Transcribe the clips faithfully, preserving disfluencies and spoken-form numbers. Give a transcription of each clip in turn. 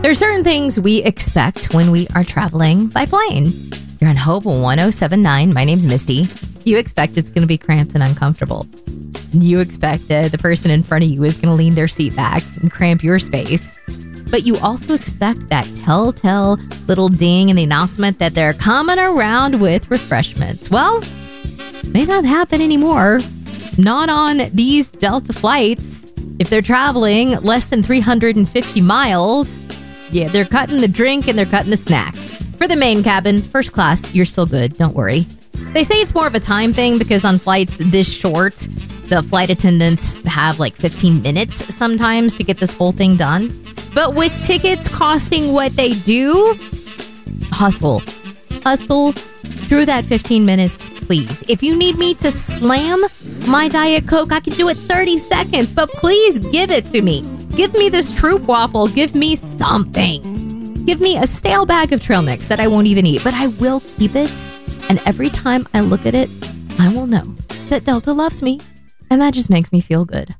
There are certain things we expect when we are traveling by plane. You're on Hope one oh seven point nine. My name's Misty. You expect it's going to be cramped and uncomfortable. You expect that the person in front of you is going to lean their seat back and cramp your space. But you also expect that telltale little ding in the announcement that they're coming around with refreshments. Well, may not happen anymore. Not on these Delta flights. If they're traveling less than three hundred fifty miles, yeah, they're cutting the drink and they're cutting the snack. For the main cabin, first class, you're still good. Don't worry. They say it's more of a time thing because on flights this short, the flight attendants have like fifteen minutes sometimes to get this whole thing done. But with tickets costing what they do, hustle. Hustle through that fifteen minutes, please. If you need me to slam my Diet Coke, I can do it thirty seconds, but please give it to me. Give me this Troop waffle. Give me something. Give me a stale bag of trail mix that I won't even eat, but I will keep it. And every time I look at it, I will know that Delta loves me. And that just makes me feel good.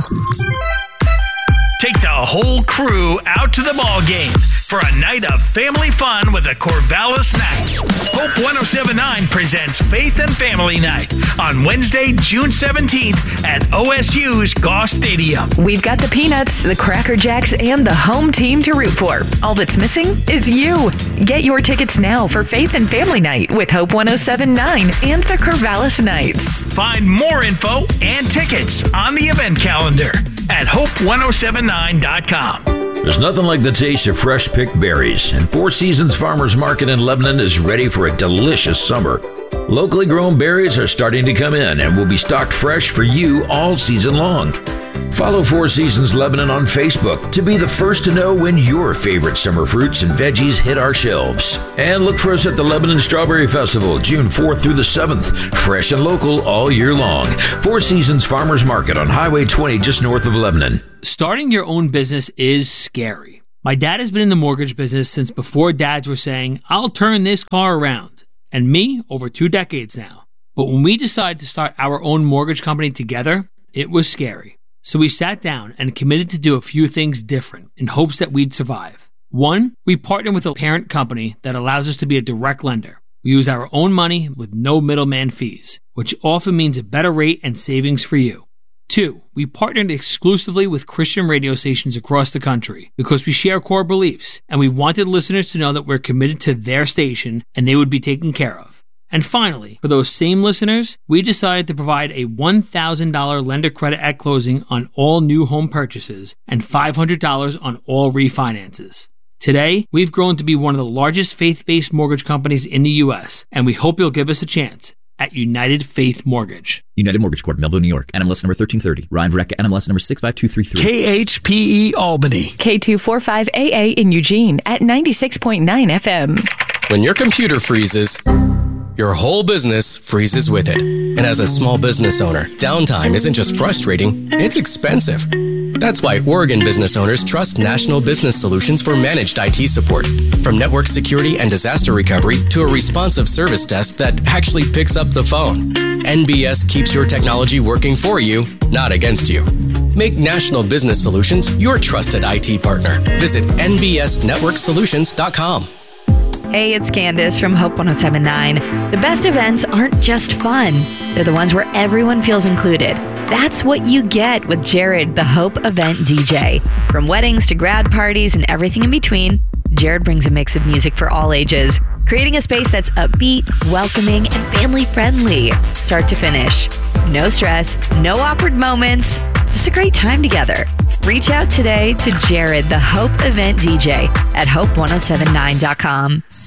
Take the whole crew out to the ball game for a night of family fun with the Corvallis Knights. Hope one oh seven point nine presents Faith and Family Night on Wednesday, June seventeenth at O S U's Goss Stadium. We've got the Peanuts, the Cracker Jacks, and the home team to root for. All that's missing is you. Get your tickets now for Faith and Family Night with Hope one oh seven point nine and the Corvallis Knights. Find more info and tickets on the event calendar at hope one oh seven nine dot com. There's nothing like the taste of fresh picked berries, and Four Seasons Farmers Market in Lebanon is ready for a delicious summer. Locally grown berries are starting to come in and will be stocked fresh for you all season long. Follow Four Seasons Lebanon on Facebook to be the first to know when your favorite summer fruits and veggies hit our shelves. And look for us at the Lebanon Strawberry Festival, June fourth through the seventh. Fresh and local all year long. Four Seasons Farmers Market on Highway twenty, just north of Lebanon. Starting your own business is scary. My dad has been in the mortgage business since before dads were saying, I'll turn this car around. And me, over two decades now. But when we decided to start our own mortgage company together, it was scary. So we sat down and committed to do a few things different in hopes that we'd survive. One, we partnered with a parent company that allows us to be a direct lender. We use our own money with no middleman fees, which often means a better rate and savings for you. Two, we partnered exclusively with Christian radio stations across the country because we share core beliefs and we wanted listeners to know that we're committed to their station and they would be taken care of. And finally, for those same listeners, we decided to provide a one thousand dollars lender credit at closing on all new home purchases and five hundred dollars on all refinances. Today, we've grown to be one of the largest faith-based mortgage companies in the U S, and we hope you'll give us a chance at United Faith Mortgage. United Mortgage Corp, Melville, New York. N M L S number thirteen thirty. Ryan Verrecka, N M L S number six five two three three. K H P E Albany. K two forty-five A A in Eugene at ninety-six point nine F M. When your computer freezes, your whole business freezes with it. And as a small business owner, downtime isn't just frustrating, it's expensive. That's why Oregon business owners trust National Business Solutions for managed I T support. From network security and disaster recovery to a responsive service desk that actually picks up the phone. N B S keeps your technology working for you, not against you. Make National Business Solutions your trusted I T partner. Visit N B S network solutions dot com. Hey, it's Candace from Hope one oh seven point nine. The best events aren't just fun. They're the ones where everyone feels included. That's what you get with Jared, the Hope event D J. From weddings to grad parties and everything in between, Jared brings a mix of music for all ages, creating a space that's upbeat, welcoming, and family-friendly, start to finish. No stress, no awkward moments, just a great time together. Reach out today to Jared, the Hope event D J at hope one oh seven nine dot com.